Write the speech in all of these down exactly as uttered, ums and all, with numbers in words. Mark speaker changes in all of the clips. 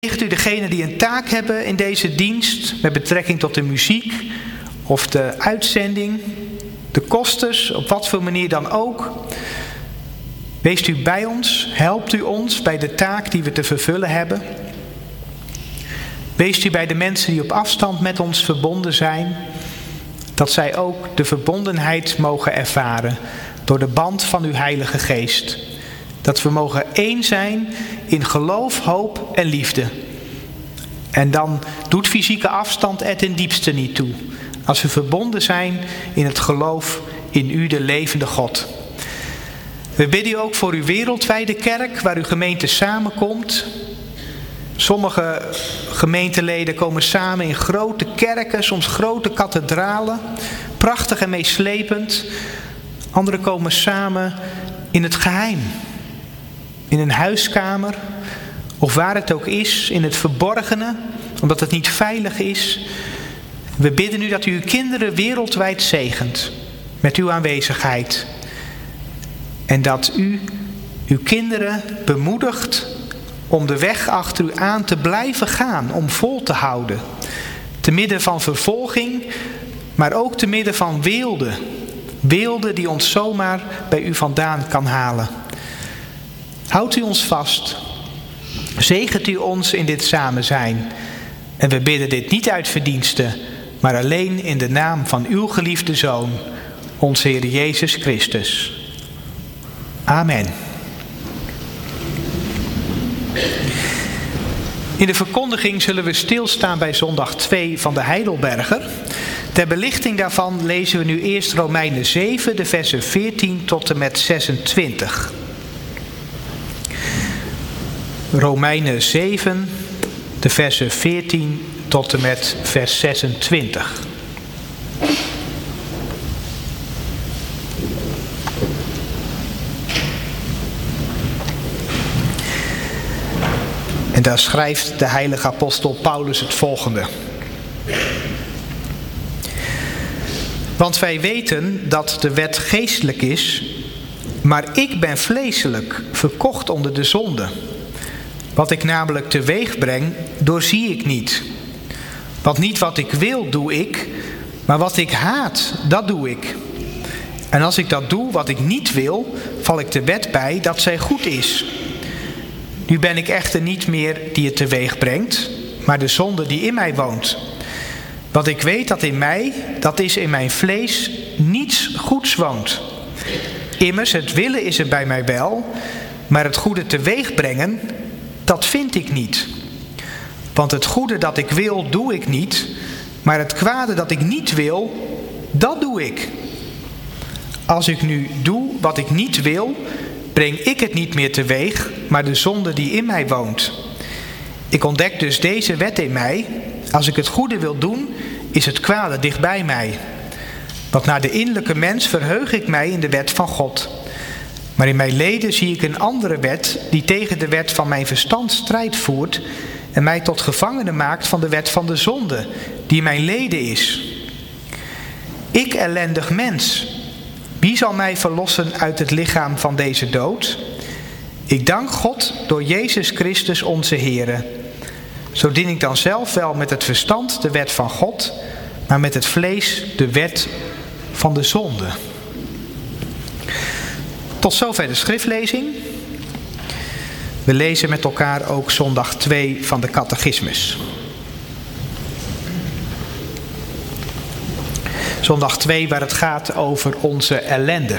Speaker 1: Zegt u degenen die een taak hebben in deze dienst met betrekking tot de muziek of de uitzending, de kosters, op wat voor manier dan ook. Weest u bij ons, helpt u ons bij de taak die we te vervullen hebben. Weest u bij de mensen die op afstand met ons verbonden zijn, dat zij ook de verbondenheid mogen ervaren door de band van uw Heilige Geest. Dat we mogen één zijn in geloof, hoop en liefde. En dan doet fysieke afstand er ten diepste niet toe. Als we verbonden zijn in het geloof in u, de levende God. We bidden u ook voor uw wereldwijde kerk, waar uw gemeente samenkomt. Sommige gemeenteleden komen samen in grote kerken, soms grote kathedralen. Prachtig en meeslepend. Anderen komen samen in het geheim. In een huiskamer, of waar het ook is, in het verborgene, omdat het niet veilig is. We bidden u dat u uw kinderen wereldwijd zegent met uw aanwezigheid. En dat u uw kinderen bemoedigt om de weg achter u aan te blijven gaan, om vol te houden. Te midden van vervolging, maar ook te midden van weelde. Weelde die ons zomaar bij u vandaan kan halen. Houdt u ons vast. Zegent u ons in dit samen zijn. En we bidden dit niet uit verdienste, maar alleen in de naam van uw geliefde Zoon, onze Heer Jezus Christus. Amen. In de verkondiging zullen we stilstaan bij zondag twee van de Heidelberger. Ter belichting daarvan lezen we nu eerst Romeinen zeven, de versen veertien tot en met zesentwintig. Romeinen zeven, de versen veertien tot en met vers zesentwintig. En daar schrijft de heilige apostel Paulus het volgende. Want wij weten dat de wet geestelijk is, maar ik ben vleeselijk, verkocht onder de zonde. Wat ik namelijk teweeg breng, doorzie ik niet. Want niet wat ik wil, doe ik, maar wat ik haat, dat doe ik. En als ik dat doe wat ik niet wil, val ik de wet bij dat zij goed is. Nu ben ik echter niet meer die het teweeg brengt, maar de zonde die in mij woont. Want ik weet dat in mij, dat is in mijn vlees, niets goeds woont. Immers, het willen is er bij mij wel, maar het goede teweeg brengen, dat vind ik niet. Want het goede dat ik wil, doe ik niet, maar het kwade dat ik niet wil, dat doe ik. Als ik nu doe wat ik niet wil, breng ik het niet meer teweeg, maar de zonde die in mij woont. Ik ontdek dus deze wet in mij. Als ik het goede wil doen, is het kwade dichtbij mij. Want naar de innerlijke mens verheug ik mij in de wet van God. Maar in mijn leden zie ik een andere wet die tegen de wet van mijn verstand strijd voert en mij tot gevangene maakt van de wet van de zonde die in mijn leden is. Ik ellendig mens, wie zal mij verlossen uit het lichaam van deze dood? Ik dank God door Jezus Christus onze Here. Zo dien ik dan zelf wel met het verstand de wet van God, maar met het vlees de wet van de zonde. Tot zover de schriftlezing. We lezen met elkaar ook zondag twee van de catechismus. Zondag twee waar het gaat over onze ellende.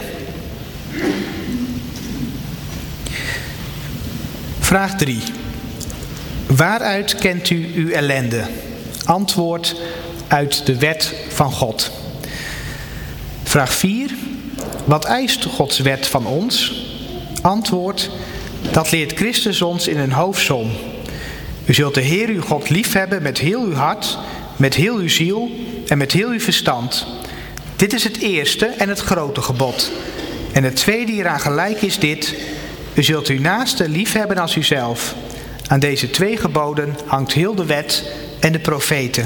Speaker 1: Vraag drie. Waaruit kent u uw ellende? Antwoord: uit de wet van God. Vraag vier. Wat eist Gods wet van ons? Antwoord: dat leert Christus ons in een hoofdsom. U zult de Heer uw God liefhebben met heel uw hart, met heel uw ziel en met heel uw verstand. Dit is het eerste en het grote gebod. En het tweede hieraan gelijk is dit: u zult uw naaste liefhebben als uzelf. Aan deze twee geboden hangt heel de wet en de profeten.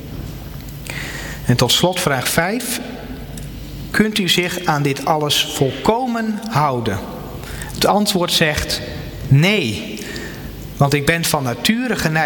Speaker 1: En tot slot vraag vijf. Kunt u zich aan dit alles volkomen houden? Het antwoord zegt nee. Want ik ben van nature geneigd